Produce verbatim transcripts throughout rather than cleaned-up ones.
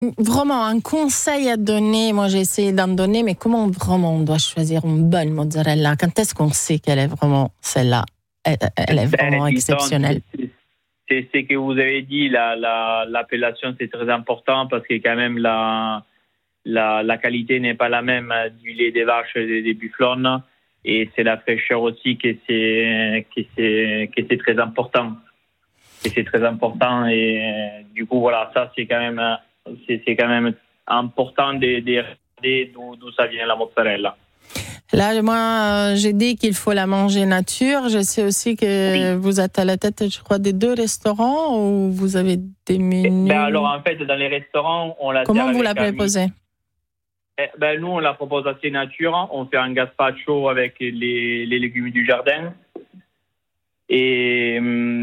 Vraiment, un conseil à donner, moi j'ai essayé d'en donner, mais comment vraiment on doit choisir une bonne mozzarella? Quand est-ce qu'on sait qu'elle est vraiment celle-là? Elle, elle est vraiment ben, exceptionnelle. C'est, c'est ce que vous avez dit, la, la, l'appellation c'est très important parce que quand même la, la, la qualité n'est pas la même du lait des vaches et des bufflonnes, et c'est la fraîcheur aussi que c'est, que c'est, que c'est très important. Et c'est très important, et du coup voilà, ça c'est quand même... C'est, c'est quand même important de, de regarder d'où, d'où ça vient la mozzarella. Là, moi, j'ai dit qu'il faut la manger nature. Je sais aussi que oui. Vous êtes à la tête, je crois, des deux restaurants où vous avez des menus. Ben alors, en fait, dans les restaurants, on la Comment vous la proposez? Ben, nous, on la propose assez nature. On fait un gazpacho avec les, les légumes du jardin. Et,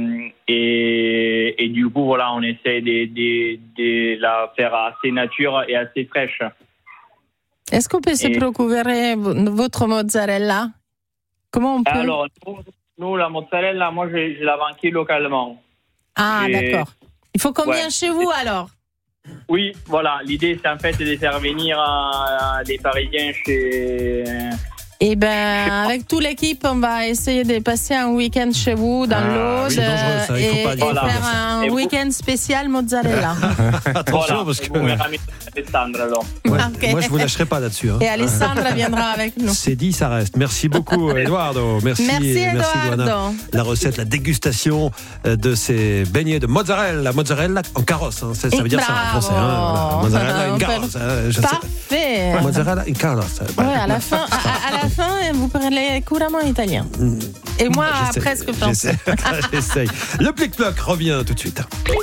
et, et du coup, voilà, on essaie de, de, de la faire assez nature et assez fraîche. Est-ce qu'on peut se procurer votre mozzarella? Comment on peut? Alors, nous, nous la mozzarella, moi, je, je la vends localement. Ah, et... d'accord. Il faut combien ouais. chez vous, alors? Oui, voilà. L'idée, c'est en fait de faire venir euh, les Parisiens chez... Eh ben, avec toute l'équipe, on va essayer de passer un week-end chez vous dans ah, l'Aude oui, ça, et, et voilà. faire un et week-end vous... spécial mozzarella. Attention, voilà. Parce que... Vous me ramenez Alessandra, alors. Ouais. Okay. Moi, je vous lâcherai pas là-dessus. Hein. Et Alessandra viendra avec nous. C'est dit, ça reste. Merci beaucoup, Eduardo. Merci, merci, merci Eduardo. La recette, la dégustation de ces beignets de mozzarella. La mozzarella en carrosse, hein. ça, ça veut dire Bravo. Ça en français. Hein. Voilà. Mozzarella en carrosse. Hein. Parfait. Sais. Mozzarella en carrosse. Ouais, à la fin, à, à la fin, vous parlez couramment italien. Et moi, j'essaie, presque français. J'essaye. Le plic-ploc revient tout de suite.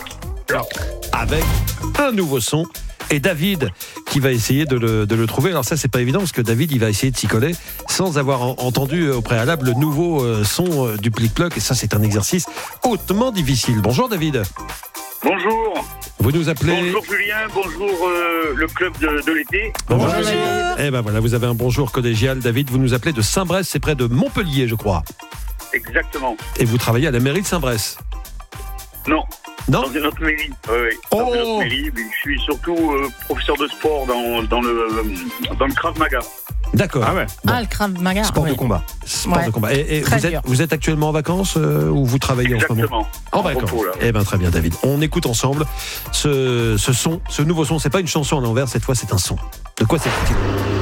Avec un nouveau son. Et David qui va essayer de le, de le trouver. Alors ça, c'est pas évident parce que David, il va essayer de s'y coller sans avoir en, entendu au préalable le nouveau euh, son euh, du plic-ploc. Et ça, c'est un exercice hautement difficile. Bonjour David. Bonjour. Vous nous appelez... Bonjour Julien, bonjour euh, le club de, de l'été. Bonjour. bonjour. Eh ben voilà, vous avez un bonjour collégial. David, vous nous appelez de Saint-Brest, c'est près de Montpellier, je crois. Exactement. Et vous travaillez à la mairie de Saint-Brest? Non. Non. Dans une autre mairie. Oui, oui. Oh. Dans une autre mairie. Mais je suis surtout euh, professeur de sport dans, dans, le, dans le Krav Maga. D'accord. Ah ouais. Bon. Ah, le Krav Maga. Sport oui. de combat. Sport ouais. de combat. Et, et vous, êtes, vous êtes actuellement en vacances euh, ou vous travaillez Exactement. en ce moment? En, en vacances. Repos, eh bien, très bien, David. On écoute ensemble ce, ce son, ce nouveau son. C'est pas une chanson à l'envers, cette fois, c'est un son. De quoi s'agit-il?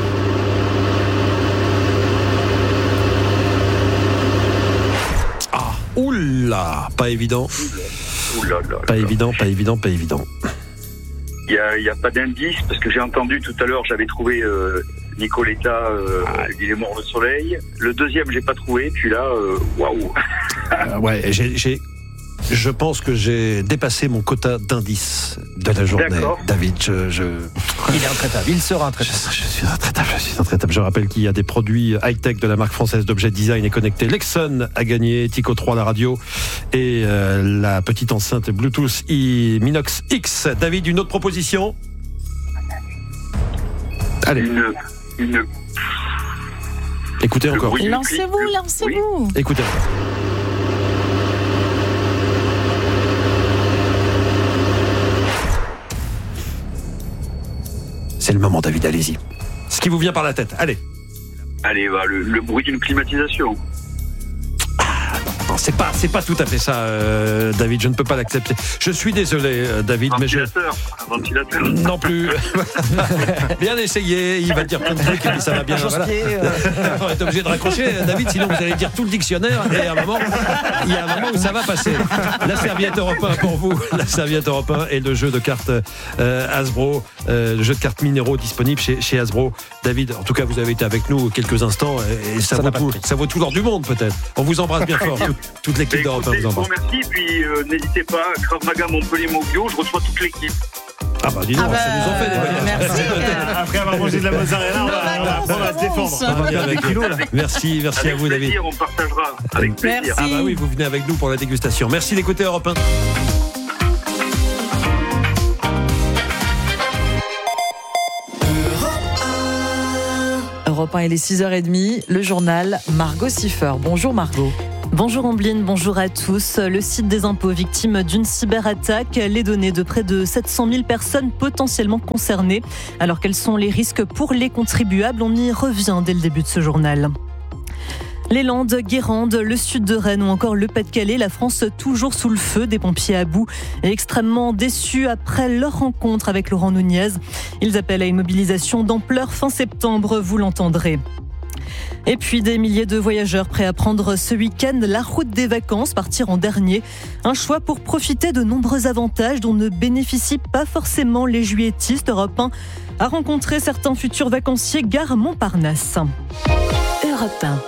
Ah, oula, pas évident. Oula, là, pas là. évident, pas évident, pas évident. Il n'y a, a pas d'indice, parce que j'ai entendu tout à l'heure, j'avais trouvé euh, Nicoletta, euh, ah. Il est mort le soleil. Le deuxième, j'ai pas trouvé, puis là, waouh. Wow. euh, ouais, j'ai, j'ai, je pense que j'ai dépassé mon quota d'indices de la journée. D'accord. David, je, je... Il est intraitable, il sera intraitable. Je, je suis intraitable, je suis intraitable. Je rappelle qu'il y a des produits high-tech de la marque française d'objets de design et connectés. Lexon a gagné, Tico trois la radio et euh, la petite enceinte Bluetooth i Minox X. David, une autre proposition? Allez. Une, une... Écoutez encore. Oui, lancez-vous, le... lancez-vous. Oui. Écoutez. C'est le moment, David, allez-y. Ce qui vous vient par la tête, allez. Allez, bah, le, le bruit d'une climatisation. Ah, non, non, c'est pas, c'est pas tout à fait ça, euh, David, je ne peux pas l'accepter. Je suis désolé, euh, David, mais je... Ventilateur, un ventilateur. Non plus. Bien essayé, il va dire plein de trucs, et puis ça va bien. Voilà. On est obligé de raccrocher, David, sinon vous allez dire tout le dictionnaire, et à un moment, il y a un moment où ça va passer. La serviette Europe un pour vous, la serviette Europe un et le jeu de cartes euh, Hasbro, euh, le jeu de cartes minéraux disponible chez, chez Hasbro. David, en tout cas, vous avez été avec nous quelques instants, et ça, ça, vaut, tout, ça vaut tout l'or du monde, peut-être. On vous embrasse bien fort, toute, toute l'équipe bah, d'Europe un vous embrasse. Merci, puis euh, n'hésitez pas, Krav Maga Montpellier Mobio, je reçois toute l'équipe. Ah bah dis donc, ah bah, ça nous en fait des voyages. Merci. Après avoir mangé de la mozzarella, on va, on va se défendre. On va bien avec kilos, là. Merci, merci avec à vous, plaisir, David. On partagera avec plaisir. Merci. Ah bah oui, vous venez avec nous pour la dégustation. Merci d'écouter Europe un. Europe un, il est six heures trente, le journal Margot Siffer. Bonjour Margot. Bonjour Ambline, bonjour à tous. Le site des impôts victime d'une cyberattaque, les données de près de sept cent mille personnes potentiellement concernées. Alors quels sont les risques pour les contribuables ? On y revient dès le début de ce journal. Les Landes, Guérande, le sud de Rennes ou encore le Pas-de-Calais, la France toujours sous le feu, des pompiers à bout et extrêmement déçus après leur rencontre avec Laurent Nunez. Ils appellent à une mobilisation d'ampleur fin septembre, vous l'entendrez. Et puis des milliers de voyageurs prêts à prendre ce week-end la route des vacances, partir en dernier. Un choix pour profiter de nombreux avantages dont ne bénéficient pas forcément les juilletistes. Europe un a rencontré certains futurs vacanciers gare Montparnasse. Europe un.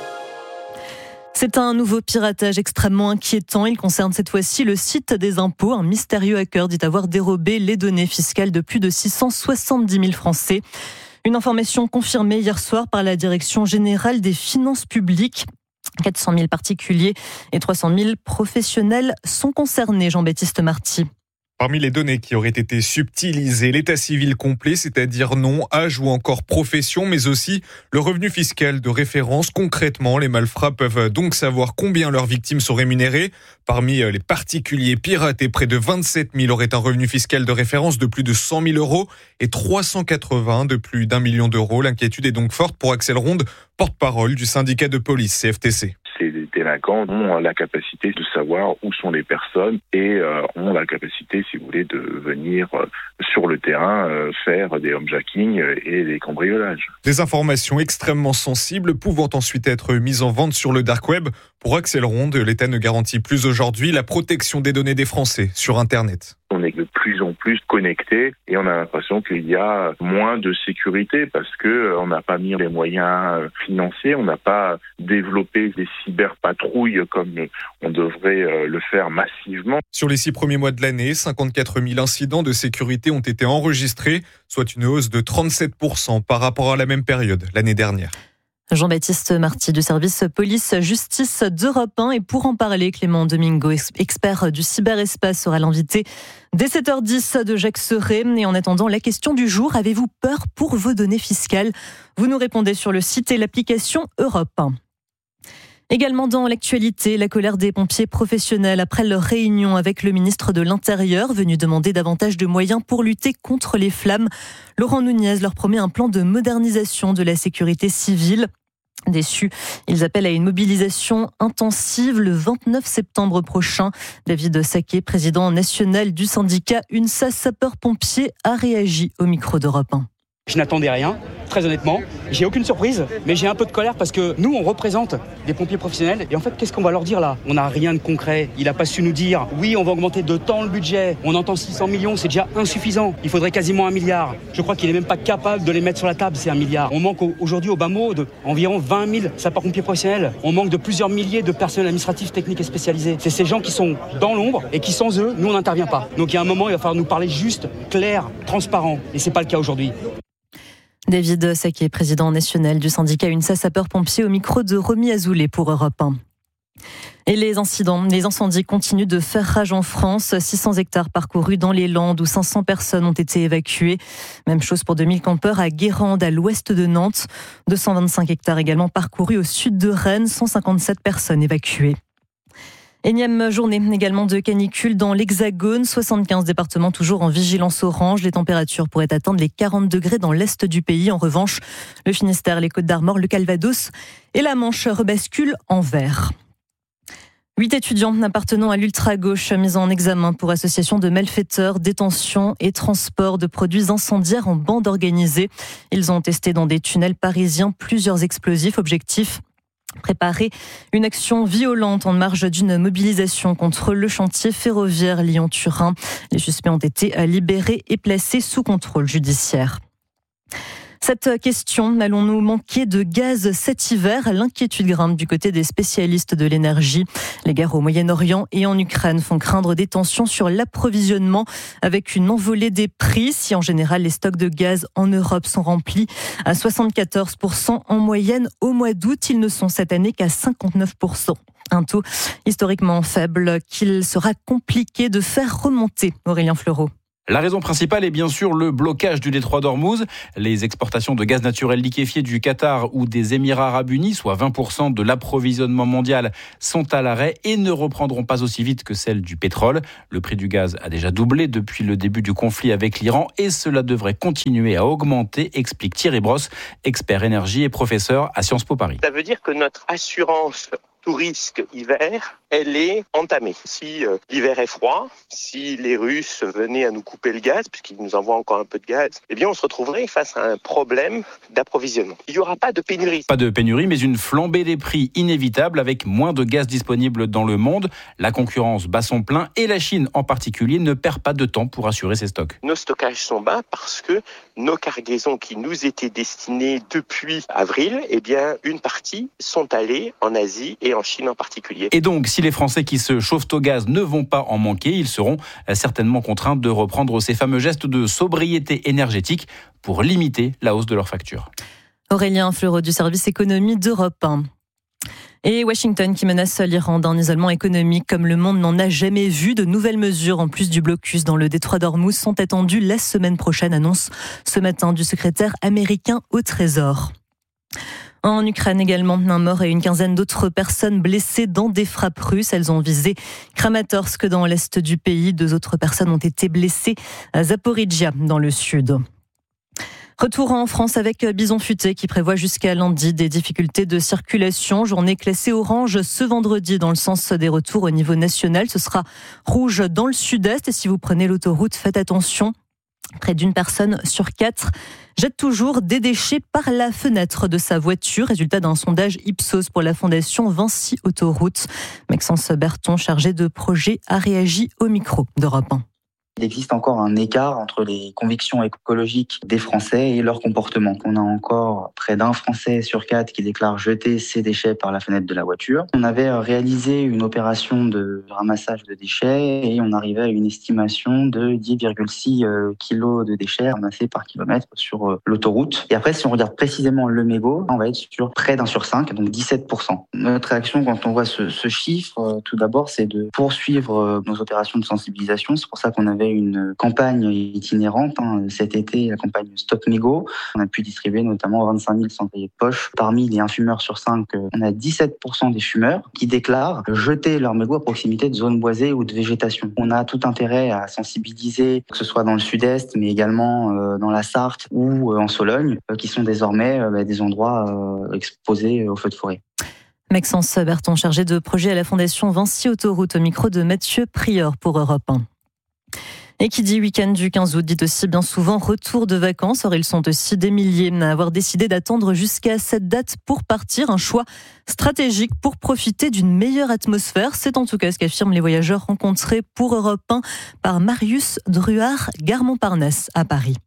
C'est un nouveau piratage extrêmement inquiétant. Il concerne cette fois-ci le site des impôts. Un mystérieux hacker dit avoir dérobé les données fiscales de plus de six cent soixante-dix mille Français. Une information confirmée hier soir par la Direction générale des finances publiques. quatre cent mille particuliers et trois cent mille professionnels sont concernés, Jean-Baptiste Marty. Parmi les données qui auraient été subtilisées, l'état civil complet, c'est-à-dire nom, âge ou encore profession, mais aussi le revenu fiscal de référence. Concrètement, les malfrats peuvent donc savoir combien leurs victimes sont rémunérées. Parmi les particuliers piratés, près de vingt-sept mille auraient un revenu fiscal de référence de plus de cent mille euros et trois cent quatre-vingts de plus d'un million d'euros. L'inquiétude est donc forte pour Axel Ronde, porte-parole du syndicat de police C F T C. Ces délinquants ont la capacité de savoir où sont les personnes et euh, ont la capacité, si vous voulez, de venir euh, sur le terrain euh, faire des homejacking et des cambriolages. Des informations extrêmement sensibles pouvant ensuite être mises en vente sur le dark web. Pour Axel Ronde, l'État ne garantit plus aujourd'hui la protection des données des Français sur Internet. On est de plus en plus connectés et on a l'impression qu'il y a moins de sécurité parce que on n'a pas mis les moyens financiers, on n'a pas développé des cyberpatrouilles comme on devrait le faire massivement. Sur les six premiers mois de l'année, cinquante-quatre mille incidents de sécurité ont été enregistrés, soit une hausse de trente-sept pour cent par rapport à la même période l'année dernière. Jean-Baptiste Marty du service police-justice d'Europe un. Et pour en parler, Clément Domingo, expert du cyberespace, sera l'invité dès sept heures dix de Jacques Serret. Et en attendant, la question du jour, avez-vous peur pour vos données fiscales ? Vous nous répondez sur le site et l'application Europe un. Également dans l'actualité, la colère des pompiers professionnels après leur réunion avec le ministre de l'Intérieur, venu demander davantage de moyens pour lutter contre les flammes. Laurent Nunez leur promet un plan de modernisation de la sécurité civile. Déçus, ils appellent à une mobilisation intensive le vingt-neuf septembre prochain. David Saquet, président national du syndicat UNSA Sapeurs-Pompiers, a réagi au micro d'Europe un. Je n'attendais rien, très honnêtement. J'ai aucune surprise, mais j'ai un peu de colère parce que nous, on représente des pompiers professionnels. Et en fait, qu'est-ce qu'on va leur dire là ? On n'a rien de concret. Il n'a pas su nous dire, oui, on va augmenter de tant le budget. On entend six cents millions, c'est déjà insuffisant. Il faudrait quasiment un milliard. Je crois qu'il n'est même pas capable de les mettre sur la table, c'est un milliard. On manque aujourd'hui au bas mot d'environ vingt mille sapeurs-pompiers professionnels. On manque de plusieurs milliers de personnels administratifs, techniques et spécialisés. C'est ces gens qui sont dans l'ombre et qui, sans eux, nous, on n'intervient pas. Donc il y a un moment, il va falloir nous parler juste, clair, transparent. Et c'est pas le cas aujourd'hui. David Saquet, président national du syndicat UNSA Sapeurs-Pompiers, au micro de Romy Azoulay pour Europe un. Et les incidents, les incendies continuent de faire rage en France. six cents hectares parcourus dans les Landes où cinq cents personnes ont été évacuées. Même chose pour deux mille campeurs à Guérande, à l'ouest de Nantes. deux cent vingt-cinq hectares également parcourus au sud de Rennes, cent cinquante-sept personnes évacuées. Énième journée également de canicule dans l'Hexagone, soixante-quinze départements toujours en vigilance orange. Les températures pourraient atteindre les quarante degrés dans l'est du pays. En revanche, le Finistère, les Côtes-d'Armor, le Calvados et la Manche rebasculent en vert. Huit étudiants appartenant à l'ultra-gauche mis en examen pour association de malfaiteurs, détention et transport de produits incendiaires en bande organisée. Ils ont testé dans des tunnels parisiens plusieurs explosifs. Objectif : préparer une action violente en marge d'une mobilisation contre le chantier ferroviaire Lyon-Turin. Les suspects ont été libérés et placés sous contrôle judiciaire. Cette question, allons-nous manquer de gaz cet hiver ? L'inquiétude grimpe du côté des spécialistes de l'énergie. Les guerres au Moyen-Orient et en Ukraine font craindre des tensions sur l'approvisionnement avec une envolée des prix. Si en général les stocks de gaz en Europe sont remplis à soixante-quatorze pour cent en moyenne au mois d'août, ils ne sont cette année qu'à cinquante-neuf pour cent. Un taux historiquement faible qu'il sera compliqué de faire remonter. Aurélien Fleureau. La raison principale est bien sûr le blocage du détroit d'Ormuz. Les exportations de gaz naturel liquéfié du Qatar ou des Émirats arabes unis, soit vingt pour cent de l'approvisionnement mondial, sont à l'arrêt et ne reprendront pas aussi vite que celles du pétrole. Le prix du gaz a déjà doublé depuis le début du conflit avec l'Iran et cela devrait continuer à augmenter, explique Thierry Brosse, expert énergie et professeur à Sciences Po Paris. Ça veut dire que notre assurance tout risque hiver, elle est entamée. Si euh, l'hiver est froid, si les Russes venaient à nous couper le gaz, puisqu'ils nous envoient encore un peu de gaz, eh bien on se retrouverait face à un problème d'approvisionnement. Il n'y aura pas de pénurie. Pas de pénurie, mais une flambée des prix inévitable avec moins de gaz disponible dans le monde. La concurrence bat son plein et la Chine en particulier ne perd pas de temps pour assurer ses stocks. Nos stockages sont bas parce que nos cargaisons qui nous étaient destinées depuis avril, eh bien une partie sont allées en Asie et en Chine en particulier. Et donc, si les Français qui se chauffent au gaz ne vont pas en manquer, ils seront certainement contraints de reprendre ces fameux gestes de sobriété énergétique pour limiter la hausse de leurs factures. Aurélien Fleureau du service économie d'Europe un. Et Washington qui menace l'Iran d'un isolement économique comme le monde n'en a jamais vu. De nouvelles mesures en plus du blocus dans le détroit d'Ormuz sont attendues la semaine prochaine, annonce ce matin du secrétaire américain au Trésor. En Ukraine également, un mort et une quinzaine d'autres personnes blessées dans des frappes russes. Elles ont visé Kramatorsk dans l'est du pays. Deux autres personnes ont été blessées à Zaporizhia dans le sud. Retour en France avec Bison Futé qui prévoit jusqu'à lundi des difficultés de circulation. Journée classée orange ce vendredi dans le sens des retours au niveau national. Ce sera rouge dans le sud-est et si vous prenez l'autoroute, faites attention. Près d'une personne sur quatre jette toujours des déchets par la fenêtre de sa voiture. Résultat d'un sondage Ipsos pour la fondation Vinci Autoroute. Maxence Berton, chargé de projet, a réagi au micro d'Europe un. Il existe encore un écart entre les convictions écologiques des Français et leur comportement. On a encore près d'un Français sur quatre qui déclare jeter ses déchets par la fenêtre de la voiture. On avait réalisé une opération de ramassage de déchets et on arrivait à une estimation de dix virgule six kilos de déchets ramassés par kilomètre sur l'autoroute. Et après, si on regarde précisément le mégot, on va être sur près d'un sur cinq, donc dix-sept pour cent. Notre réaction quand on voit ce, ce chiffre, tout d'abord, c'est de poursuivre nos opérations de sensibilisation. C'est pour ça qu'on avait une campagne itinérante hein, cet été, la campagne Stop Mégot. On a pu distribuer notamment vingt-cinq mille cendriers de poche. Parmi les un fumeur sur cinq, on a dix-sept pour cent des fumeurs qui déclarent jeter leur mégot à proximité de zones boisées ou de végétation. On a tout intérêt à sensibiliser, que ce soit dans le sud-est, mais également euh, dans la Sarthe ou euh, en Sologne, euh, qui sont désormais euh, des endroits euh, exposés aux feux de forêt. Maxence Berton, chargé de projet à la Fondation Vinci Autoroute, au micro de Mathieu Prieur pour Europe un. Et qui dit week-end du quinze août dit aussi bien souvent retour de vacances. Or, ils sont aussi des milliers à avoir décidé d'attendre jusqu'à cette date pour partir. Un choix stratégique pour profiter d'une meilleure atmosphère. C'est en tout cas ce qu'affirment les voyageurs rencontrés pour Europe un par Marius Druard, Gare Montparnasse à Paris.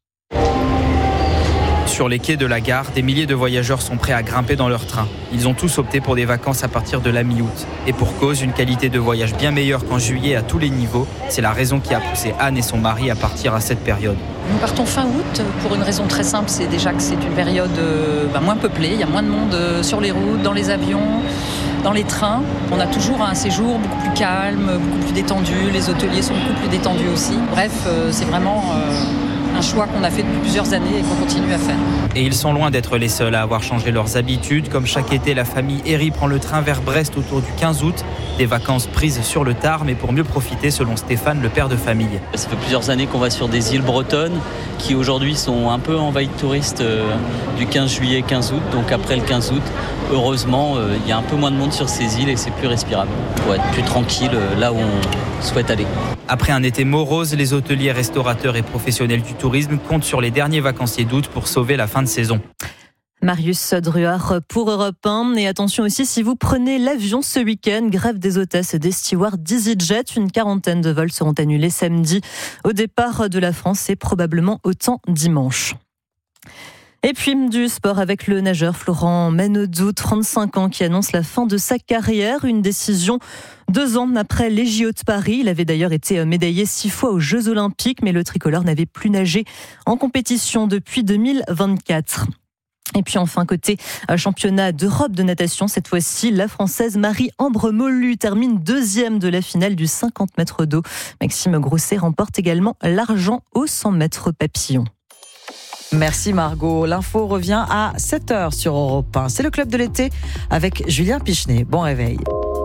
Sur les quais de la gare, des milliers de voyageurs sont prêts à grimper dans leur train. Ils ont tous opté pour des vacances à partir de la mi-août. Et pour cause, une qualité de voyage bien meilleure qu'en juillet à tous les niveaux. C'est la raison qui a poussé Anne et son mari à partir à cette période. Nous partons fin août pour une raison très simple, c'est déjà que c'est une période euh, bah, moins peuplée. Il y a moins de monde euh, sur les routes, dans les avions, dans les trains. On a toujours un séjour beaucoup plus calme, beaucoup plus détendu. Les hôteliers sont beaucoup plus détendus aussi. Bref, euh, c'est vraiment... Euh un choix qu'on a fait depuis plusieurs années et qu'on continue à faire. Et ils sont loin d'être les seuls à avoir changé leurs habitudes. Comme chaque été, la famille Herry prend le train vers Brest autour du quinze août. Des vacances prises sur le tard, mais pour mieux profiter, selon Stéphane, le père de famille. Ça fait plusieurs années qu'on va sur des îles bretonnes qui aujourd'hui sont un peu envahies de touristes euh, du quinze juillet, quinze août. Donc après le quinze août, heureusement, euh, il y a un peu moins de monde sur ces îles et c'est plus respirable. Pour être plus tranquille euh, là où on souhaite aller. Après un été morose, les hôteliers, restaurateurs et professionnels du tourisme comptent sur les derniers vacanciers d'août pour sauver la fin de saison. Marius Druard pour Europe un. Et attention aussi, si vous prenez l'avion ce week-end, grève des hôtesses et des stewards d'EasyJet. Une quarantaine de vols seront annulés samedi au départ de la France et probablement autant dimanche. Et puis du sport avec le nageur Florent Manodou, trente-cinq ans, qui annonce la fin de sa carrière. Une décision deux ans après les J O de Paris. Il avait d'ailleurs été médaillé six fois aux Jeux Olympiques, mais le tricolore n'avait plus nagé en compétition depuis deux mille vingt-quatre. Et puis enfin, côté championnat d'Europe de natation, cette fois-ci, la Française Marie-Ambre Molu termine deuxième de la finale du cinquante mètres d'eau. Maxime Grousset remporte également l'argent au cent mètres papillon. Merci Margot. L'info revient à sept heures sur Europe un. C'est le club de l'été avec Julien Pichenet. Bon réveil.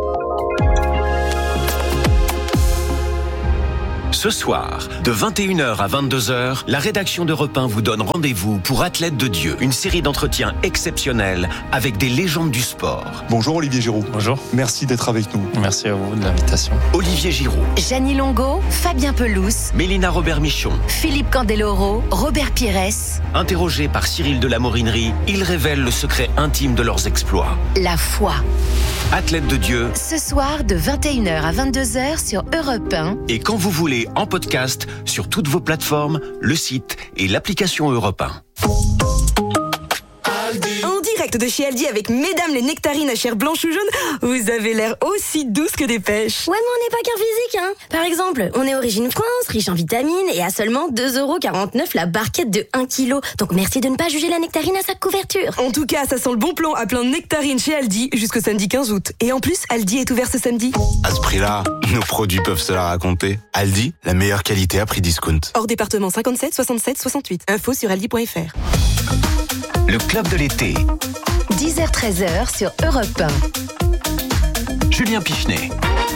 Ce soir, de vingt et une heures à vingt-deux heures, la rédaction d'Europe un vous donne rendez-vous pour Athlètes de Dieu, une série d'entretiens exceptionnels avec des légendes du sport. Bonjour Olivier Giroud. Bonjour. Merci d'être avec nous. Merci à vous de l'invitation. Olivier Giroud. Gianni Longo, Fabien Pelouse. Mélina Robert-Michon. Philippe Candeloro, Robert Pires. Interrogés par Cyril de la Morinerie, ils révèlent le secret intime de leurs exploits. La foi. Athlètes de Dieu. Ce soir, de vingt et une heures à vingt-deux heures sur Europe un. Et quand vous voulez, en podcast, sur toutes vos plateformes, le site et l'application Europe un. En direct de chez Aldi avec Mesdames les nectarines à chair blanche ou jaune, vous avez l'air aussi douce que des pêches. Ouais, mais on n'est pas qu'un physique, hein. Par exemple, on est Origine France, riche en vitamines et à seulement deux euros quarante-neuf la barquette de un kilo. Donc merci de ne pas juger la nectarine à sa couverture. En tout cas, ça sent le bon plan à plein de nectarines chez Aldi jusqu'au samedi quinze août. Et en plus, Aldi est ouvert ce samedi. À ce prix-là, nos produits peuvent se la raconter. Aldi, la meilleure qualité à prix discount. Hors département cinquante-sept soixante-sept soixante-huit. Info sur aldi point fr. Le club de l'été. dix heures treize heures sur Europe un. Julien Pichenet.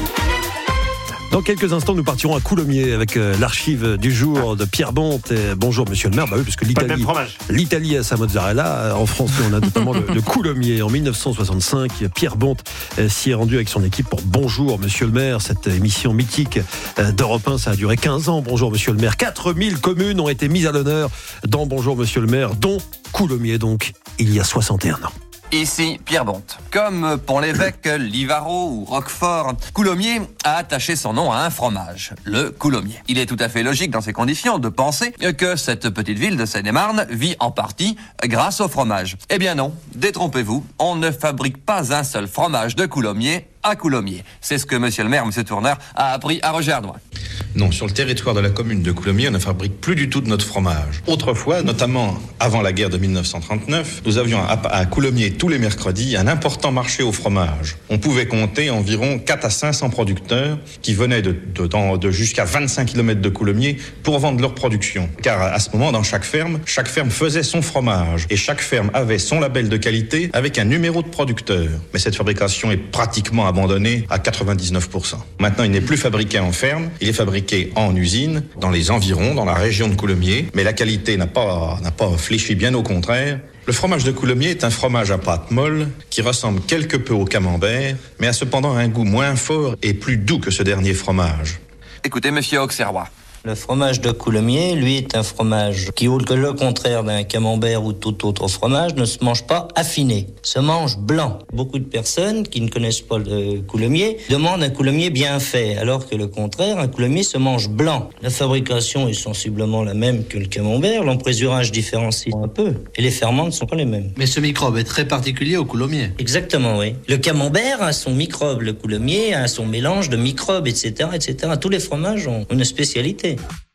Dans quelques instants, nous partirons à Coulommiers avec l'archive du jour de Pierre Bonte. Et bonjour, monsieur le maire. Bah oui, parce que l'Italie, l'Italie a sa mozzarella. En France, on a notamment le, le Coulommiers. En dix-neuf cent soixante-cinq, Pierre Bonte s'y est rendu avec son équipe pour Bonjour, monsieur le maire. Cette émission mythique d'Europe un, ça a duré quinze ans. Bonjour, monsieur le maire. quatre mille communes ont été mises à l'honneur dans Bonjour, monsieur le maire, dont Coulommiers, donc, il y a soixante et un ans. Ici Pierre Bonte. Comme pour l'évêque Livaro ou Roquefort, Coulommiers a attaché son nom à un fromage, le Coulommiers. Il est tout à fait logique dans ces conditions de penser que cette petite ville de Seine-et-Marne vit en partie grâce au fromage. Eh bien non, détrompez-vous, on ne fabrique pas un seul fromage de Coulommiers à Coulommiers. C'est ce que monsieur le maire, monsieur Tourneur, a appris à Roger Ardoin. Non, sur le territoire de la commune de Coulommiers, on ne fabrique plus du tout de notre fromage. Autrefois, notamment avant la guerre de dix-neuf cent trente-neuf, nous avions à, à Coulommiers tous les mercredis un important marché au fromage. On pouvait compter environ quatre à cinq cents producteurs qui venaient de, de, de, de jusqu'à vingt-cinq kilomètres de Coulommiers pour vendre leur production. Car à ce moment, dans chaque ferme, chaque ferme faisait son fromage et chaque ferme avait son label de qualité avec un numéro de producteur. Mais cette fabrication est pratiquement abandonnée à quatre-vingt-dix-neuf pour cent. Maintenant, il n'est plus fabriqué en ferme, il est fabriqué en usine, dans les environs, dans la région de Coulommiers, mais la qualité n'a pas, n'a pas fléchi, bien au contraire. Le fromage de Coulommiers est un fromage à pâte molle qui ressemble quelque peu au camembert, mais a cependant un goût moins fort et plus doux que ce dernier fromage. Écoutez, monsieur Auxerrois. Le fromage de Coulommiers, lui, est un fromage qui, au le contraire d'un camembert ou tout autre fromage, ne se mange pas affiné, se mange blanc. Beaucoup de personnes qui ne connaissent pas le Coulommiers demandent un Coulommiers bien fait, alors que le contraire, un Coulommiers se mange blanc. La fabrication est sensiblement la même que le camembert, l'emprésurage différencie un peu, et les ferments ne sont pas les mêmes. Mais ce microbe est très particulier au Coulommiers. Exactement, oui. Le camembert a son microbe, le Coulommiers a son mélange de microbes, et cetera, et cetera. Tous les fromages ont une spécialité.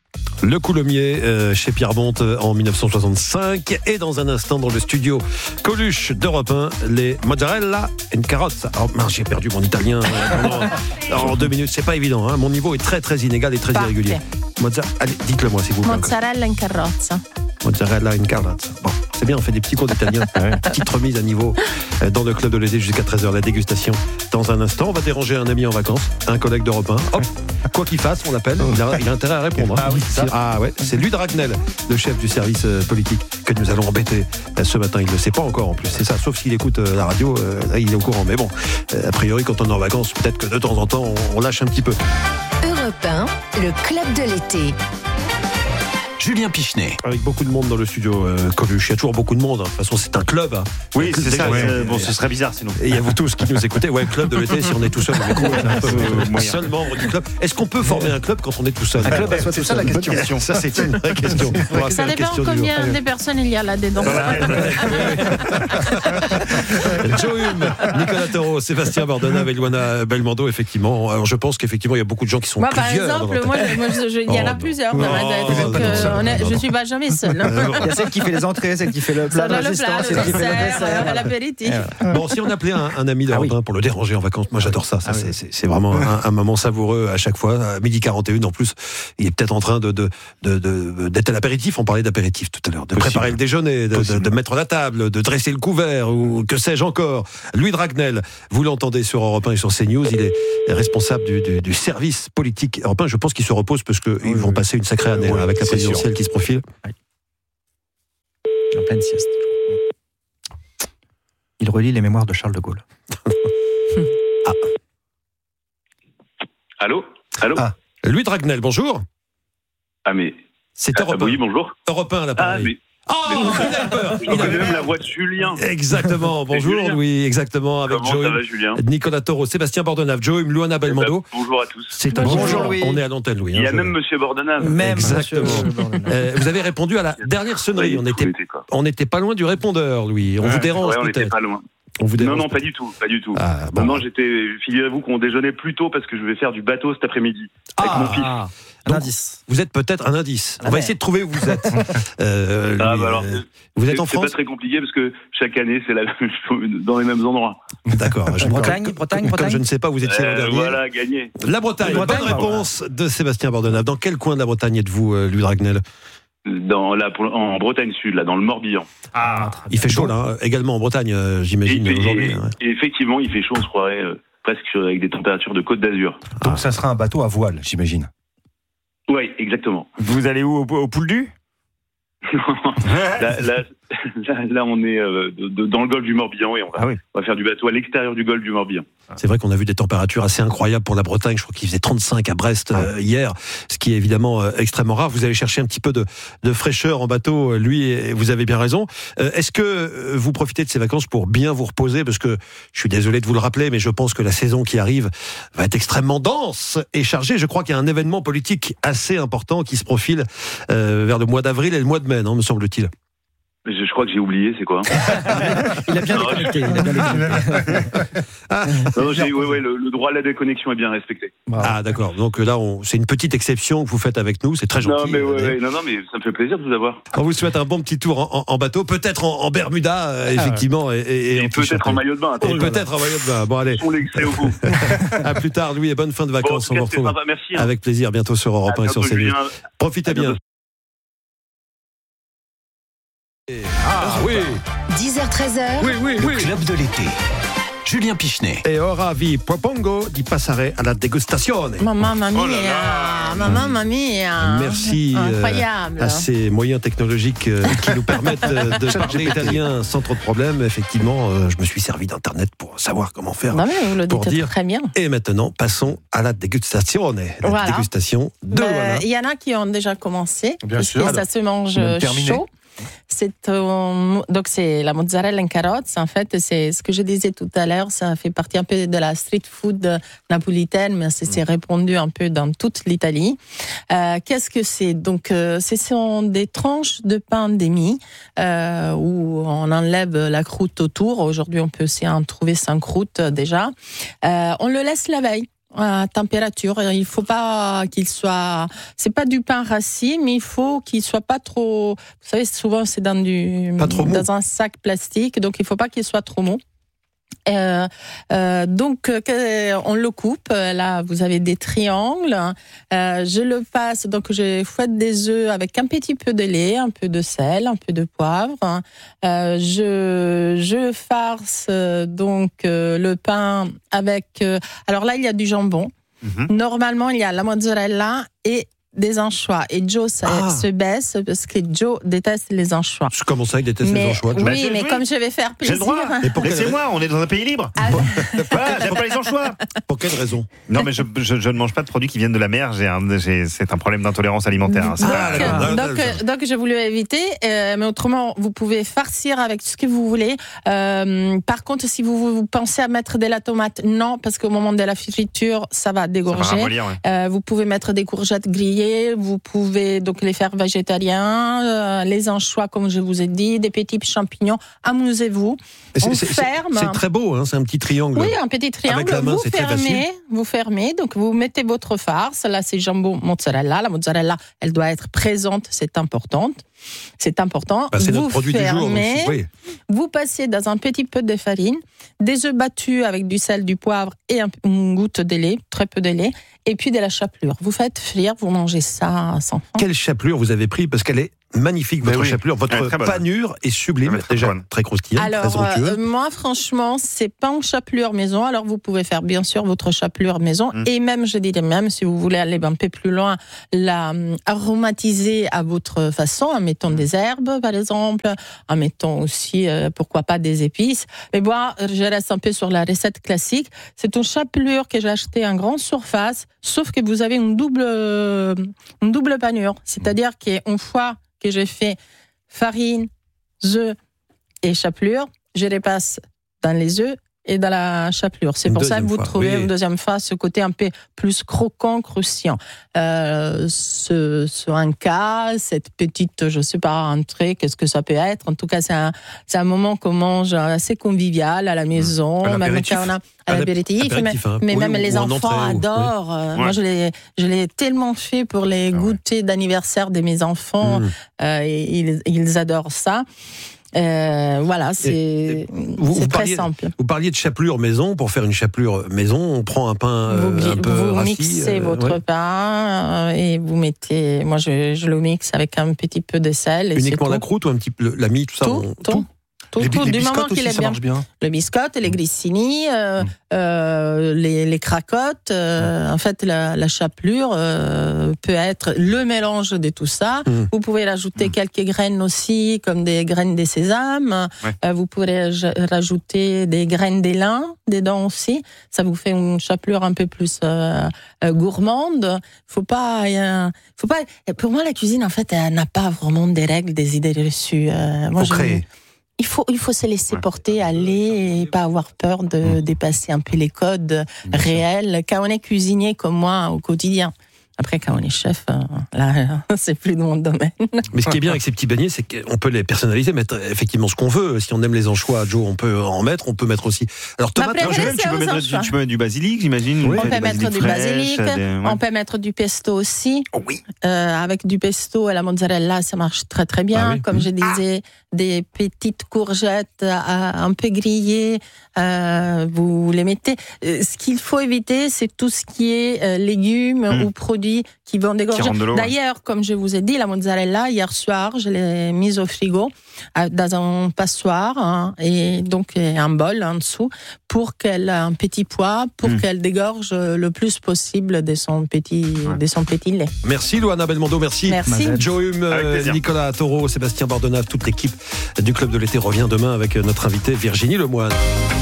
Le Coulommiers euh, chez Pierre Bonte en dix-neuf cent soixante-cinq et dans un instant dans le studio Coluche d'Europe un, les mozzarella and carottes. Oh mince, j'ai perdu mon italien euh, en deux minutes, c'est pas évident, hein. Mon niveau est très très inégal et très Parfait. irrégulier. Mozza... Allez, dites-le moi s'il vous plaît. Mozzarella in carrozza. Mozzarella and carottes. Bon, c'est bien, on fait des petits cours d'italien. Petite remise à niveau dans le club de l'été jusqu'à treize heures, la dégustation. Dans un instant, on va déranger un ami en vacances, un collègue d'Europe un. Hop, quoi qu'il fasse, on l'appelle. Il a, il a intérêt à répondre. Hein. Ah oui, c'est ça. Ah ouais, c'est Lud Ragnel, le chef du service politique que nous allons embêter ce matin. Il ne le sait pas encore en plus, c'est ça. Sauf s'il écoute la radio, là il est au courant. Mais bon, a priori, quand on est en vacances, peut-être que de temps en temps, on lâche un petit peu. Europe un, le club de l'été. Julien Pichenet. Avec beaucoup de monde dans le studio, euh, Coluche. Il y a toujours beaucoup de monde. Hein. De toute façon, c'est un club. Hein. Oui, c'est ça. Ouais, c'est, bon, ce serait bizarre sinon. Et il y a vous tous qui nous écoutez. Ouais, club de l'été, si on est tout seul, on est cool, un peu euh, seul membre du club. Est-ce qu'on peut former un club quand on est tout seul? Un club, c'est, c'est ça la question. Ça, c'est une vraie question. Ça dépend combien de personnes il y a là-dedans. Joe Hume, Nicolas Taureau, Sébastien Bordonnave et Luana Belmondo, effectivement. Alors, je pense qu'effectivement, il y a beaucoup de gens qui sont moi, plusieurs. Par exemple, moi, il y en a plusieurs. Donc, on est, je ne suis pas jamais seule. Hein. Il y a celle qui fait les entrées, celle qui fait le plat de résistance, celle qui fait le dessert, l'apéritif. Bon, si on appelait un, un ami d'Europe un ah oui. pour le déranger en vacances, moi j'adore ça. ça ah c'est, oui. c'est, c'est vraiment un, un moment savoureux à chaque fois. À midi quarante et un, en plus, il est peut-être en train de, de, de, de, d'être à l'apéritif. On parlait d'apéritif tout à l'heure. De Possible. préparer le déjeuner, de, de, de mettre la table, de dresser le couvert, ou que sais-je encore. Louis Dragnel, vous l'entendez sur Europe un et sur CNews, il est responsable du, du, du service politique Europe un. Je pense qu'il se repose parce qu'ils oui, vont oui. passer une sacrée année oui, avec la présidentielle sûr. qui se profile. Oui. En pleine sieste. Il relit les mémoires de Charles de Gaulle. ah. Allô Allô ah. Louis Dragnel, bonjour. Ah mais... C'est Europe un. Ah, oui, bonjour. Europe un, là, pareil. Ah, mais... Oh, il a peur. Il a même la voix de Julien. Exactement. Bonjour, Julien. Louis. Exactement. Avec Comment Joe, ça va, Julien Nicolas Taureau, Sébastien Bordenave, Joe, Mlouana Belmondo. Eh ben, bonjour à tous. C'est un bonjour, bonjour, Louis. On est à l'antenne, Louis. Il y a hein, même Monsieur Bordenave. Même Exactement. euh, vous avez répondu à la dernière sonnerie. On était, on n'était pas loin du répondeur, Louis. On ouais, vous dérange ouais, on peut-être. n'était pas loin. On vous non, non, pas du tout, pas du tout. Ah, bon. Non, non, j'étais. Figurez-vous qu'on déjeunait plus tôt parce que je vais faire du bateau cet après-midi avec ah, mon fils. Ah, un indice. Vous êtes peut-être un indice. On ah, va ouais. essayer de trouver où vous êtes. euh, ah, bah alors, vous êtes en France. C'est pas très compliqué parce que chaque année c'est la... dans les mêmes endroits. D'accord. Je... Bretagne, Bretagne, Bretagne. Comme je ne sais pas, vous étiez euh, l'an dernier. Voilà, gagné. La Bretagne. Bretagne bonne réponse voilà. de Sébastien Bordenave. Dans quel coin de la Bretagne êtes-vous, euh, Louis Dragnel? Dans la, en Bretagne Sud, là, dans le Morbihan. Ah, il fait chaud là, également en Bretagne, euh, j'imagine et, aujourd'hui. Et, ouais. et effectivement, il fait chaud, on se croirait euh, presque avec des températures de Côte d'Azur. Ah. Donc ça sera un bateau à voile, j'imagine. Oui, exactement. Vous allez où, au, au Pouldu? là, là, là, là, on est euh, de, de, dans le golfe du Morbihan et on va, ah oui. on va faire du bateau à l'extérieur du golfe du Morbihan. C'est vrai qu'on a vu des températures assez incroyables pour la Bretagne. Je crois qu'il faisait trente-cinq à Brest euh, hier, ce qui est évidemment euh, extrêmement rare. Vous allez chercher un petit peu de, de fraîcheur en bateau, lui, et vous avez bien raison. Euh, est-ce que vous profitez de ces vacances pour bien vous reposer? Parce que je suis désolé de vous le rappeler, mais je pense que la saison qui arrive va être extrêmement dense et chargée. Je crois qu'il y a un événement politique assez important qui se profile euh, vers le mois d'avril et le mois de mai, non, me semble-t-il. Je, je crois que j'ai oublié, c'est quoi? Il a bien déconnecté. Il a bien déconnecté. ah, non, j'ai, ouais, ouais, le, le droit à la déconnexion est bien respecté. Ah, d'accord. Donc là, on, c'est une petite exception que vous faites avec nous. C'est très gentil. Non, mais, ouais, ouais, non, non, mais ça me fait plaisir de vous avoir. On vous souhaite un bon petit tour en, en, en bateau, peut-être en, en Bermuda, euh, effectivement. Et, et, et, et peut-être en maillot de bain. Et peut-être en maillot de bain. Bon, allez. On l'excès au bout. À plus tard, Louis, et bonne fin de vacances. Bon, on vous retrouve sympa, merci, hein. avec plaisir bientôt sur Europe un et sur CNews. Profitez bien. Ah oui dix heures treize heures Oui, oui, le oui. club de l'été. Julien Pichenet. Et ora vi propongo di passare alla degustazione. Mamma mia, oh là là. Mamma mia. Merci Incroyable. Euh, à ces moyens technologiques euh, qui nous permettent euh, de parler italien sans trop de problèmes. Effectivement, euh, je me suis servi d'internet pour savoir comment faire. Non mais vous le pour dites dire. Très bien. Et maintenant, passons à la dégustation. La voilà. dégustation de ben, il y en a qui ont déjà commencé. Bien sûr. Ça se mange chaud. C'est euh, donc c'est la mozzarella en carotte. En fait, c'est ce que je disais tout à l'heure. Ça fait partie un peu de la street food napolitaine, mais c'est, c'est répandu un peu dans toute l'Italie. Euh, qu'est-ce que c'est? Donc, euh, ce sont des tranches de pain demi euh, où on enlève la croûte autour. Aujourd'hui, on peut aussi en trouver sans croûte déjà. Euh, on le laisse la veille. À température, il faut pas qu'il soit, c'est pas du pain rassis, mais il faut qu'il soit pas trop, vous savez, souvent c'est dans du, dans un sac plastique, donc il faut pas qu'il soit trop mou. Euh, euh, donc euh, on le coupe. Là, vous avez des triangles. Euh, je le passe. Donc, je fouette des œufs avec un petit peu de lait, un peu de sel, un peu de poivre. Euh, je je farce euh, donc euh, le pain avec. Euh, alors là, il y a du jambon. Mm-hmm. Normalement, il y a la mozzarella et des anchois. Et Joe ça, ah. se baisse parce que Joe déteste les anchois. Comment ça, il déteste mais, les anchois? Oui, bah, mais oui. comme je vais faire plaisir. J'ai le droit. Laissez-moi, on est dans un pays libre. Ah. Voilà, j'aime pas les anchois. Pour quelle raison? Non, mais je, je, je ne mange pas de produits qui viennent de la mer. J'ai un, j'ai, c'est un problème d'intolérance alimentaire. Hein. Donc, ah, donc, donc, donc, je voulais éviter. Euh, mais autrement, vous pouvez farcir avec ce que vous voulez. Euh, par contre, si vous, vous pensez à mettre de la tomate, non, parce qu'au moment de la friture, ça va dégorger. Ça va ramollir, ouais. euh, vous pouvez mettre des courgettes grillées varier. Vous pouvez donc les faire végétariens, euh, les anchois, comme je vous ai dit, des petits champignons. Amusez-vous. C'est, On c'est, ferme. C'est très beau, hein, c'est un petit triangle. Oui, un petit triangle. Avec la main, vous c'est très fermez, facile. vous fermez. Donc vous mettez votre farce. Là, c'est jambon mozzarella. La mozzarella, elle doit être présente. C'est important. C'est important. Bah, c'est vous notre produit fermez, du jour. Oui. Vous passez dans un petit peu de farine, des œufs battus avec du sel, du poivre et un, une goutte de lait, très peu de lait, et puis de la chapelure. Vous faites frire, vous mangez ça sans faim. Quelle chapelure vous avez pris? Parce qu'elle est magnifique, votre oui. chapelure, votre très panure est sublime, très déjà bonne. très croustillante, Alors, très onctueuse. euh, moi, franchement, c'est pas en chapelure maison. Alors, vous pouvez faire, bien sûr, votre chapelure maison. Mm. Et même, je dirais même, si vous voulez aller un peu plus loin, la um, aromatiser à votre façon, en mettant des herbes, par exemple, en mettant aussi, euh, pourquoi pas, des épices. Mais moi, je reste un peu sur la recette classique. C'est une chapelure que j'ai achetée en grande surface, sauf que vous avez une double, une double panure. C'est-à-dire qu'une fois que j'ai fait farine, œufs et chapelure, je les passe dans les œufs et dans la chapelure. C'est Une pour ça que vous fois, trouvez oui. une deuxième fois ce côté un peu plus croquant, croustillant. Euh, ce, ce un cas, cette petite, je sais pas, entrée, qu'est-ce que ça peut être? En tout cas, c'est un, c'est un moment qu'on mange assez convivial à la maison. À Même l'apéritif. quand on a à l'apéritif, apéritif, hein. mais, mais Oui, même ou les en enfants entrée, ou- adorent. oui. Euh, Ouais. Moi, je l'ai, je l'ai tellement fait pour les Ah ouais. goûters d'anniversaire de mes enfants. Mmh. Euh, et ils, ils adorent ça. Euh, voilà, c'est, Vous, c'est vous très parliez, simple. vous parliez de chapelure maison. Pour faire une chapelure maison, on prend un pain Vous, euh, un peu vous rassis, mixez euh, votre ouais. pain euh, et vous mettez. Moi, je, je le mixe avec un petit peu de sel. Et Uniquement c'est la tout. croûte ou un petit peu la mie, tout ça. Tout, on- tout. Tout, Les, tout, les du moment biscottes qu'il aussi, est ça bien. marche bien. Le biscotte, les grissini, euh, euh, les, les cracottes. Euh, en fait, la, la chapelure euh, peut être le mélange de tout ça. Mm. Vous pouvez rajouter quelques graines aussi, comme des graines de sésame. Ouais. Euh, vous pourrez aj- rajouter des graines d'élan dedans aussi. Ça vous fait une chapelure un peu plus euh, euh, gourmande. Faut pas, euh, faut pas. Pour moi, la cuisine, en fait, elle n'a pas vraiment des règles, des idées reçues. Euh, moi, Faut je- créer. il faut, il faut se laisser porter, aller et pas avoir peur de dépasser un peu les codes réels quand on est cuisinier comme moi au quotidien. Après, quand on est chef, euh, là, c'est plus de mon domaine. Mais ce qui est bien avec ces petits beignets, c'est qu'on peut les personnaliser, mettre effectivement ce qu'on veut. Si on aime les anchois, Joe, on peut en mettre. On peut mettre aussi. Alors Ma tomate, préférée, Joël, tu c'est peux aux mettre, anchois. tu peux mettre du basilic, j'imagine. Oui. On peut mettre du basilic, fraîche, des- ouais. on peut mettre du pesto aussi. Oh oui. Euh, avec du pesto et la mozzarella, ça marche très très bien. Ah oui. Comme je disais, des petites courgettes euh, un peu grillées, euh, vous les mettez. Euh, Ce qu'il faut éviter, c'est tout ce qui est euh, légumes Mm. ou produits qui vont dégorger. rentrent de l'eau, D'ailleurs, comme je vous ai dit, la mozzarella, hier soir, je l'ai mise au frigo euh, dans un passoire hein, et donc euh, un bol en dessous pour qu'elle ait un petit poids, pour Mm. qu'elle dégorge le plus possible de son petit, de son petit lait. Merci Loana Belmondo, merci. Merci. Joe Hume, Avec euh, plaisir. Nicolas Taureau, Sébastien Bordonnave, toute l'équipe du Club de l'été revient demain avec notre invité Virginie Lemoine.